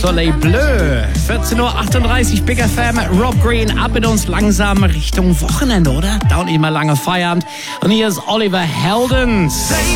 Soleil Bleu. 14.38 Uhr, Big FM, Rob Green, ab mit uns langsam Richtung Wochenende, oder? Dauert nicht mal lange Feierabend. Und hier ist Oliver Heldens.